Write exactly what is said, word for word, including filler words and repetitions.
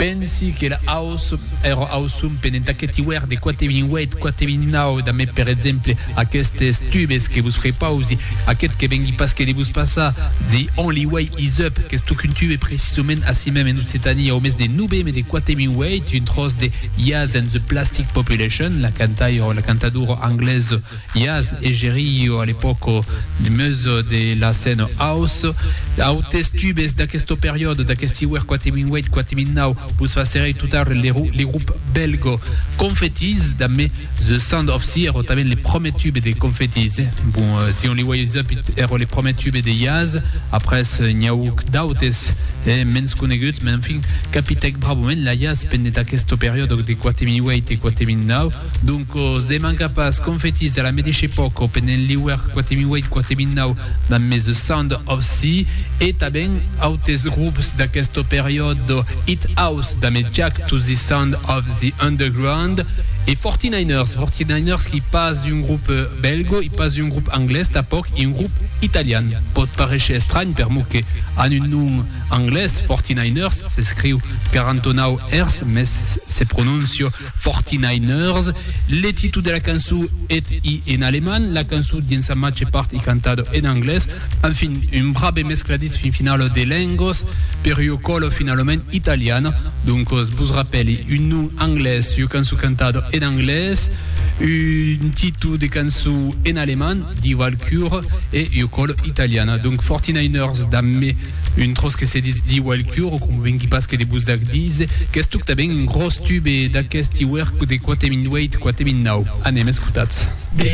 pensi che la house ero house penenta che ti guarda quattro wait quattro now da me per esempio a queste stubes che vous ferez pausi a quest che vengi pas che de vous passa the only way is up che sto qu'une tube précisément assis même en cette année au mes des noube mais des quattro wait une trosse de Yaz and the Plastic Population la cantaio la cantaduro anglaise Yaz e Jerry à l'époque de meuse de la scène house autes tubes da questo periodo da questi were quattro wait quattro now vous passerez tout à l'heure les, les groupes belgo Confettis da me The Sound of Sea ero tamen les premiers tubes des Confettis eh? Bon euh, si on les voyait up ero les premiers tubes des Yaz après Niaouk Dautes et Menskunegut mais enfin Capitek Bravo men la Yaz peneta questo periodo de quattro wait et quattro now donc os de manca pas Confettis à la medici poco penen li were quattro wait quattro now da me The Sound of Sea et taben autes groupes da questo periodo Hit House da me Jack to the Sound of the Underground et forty-niners forty-niners qui passe d'un groupe belgo il passe d'un groupe anglais tapoc et un groupe italien pot paraître étrange per mo que en un nom anglais forty-niners s'écrit quarante-neuf hertz mais c'est prononcé forty-niners le titre de la canzone est en allemand la canzone d'une sa match part est cantado en anglais enfin un brave mescladis fin finale de lengos per io colo finalement italiano donc vous rappelle un nom anglais io canzone cantado en anglais un titre de canzone en allemand di Walcure et io colo italiana donc forty-niners damme une trosse que c'est dit di Walcure comme vengi pas que des bouzac disent qu'est-ce que t'as bien un gros tube d'aquesti work de quattro wait quattro now anem escutats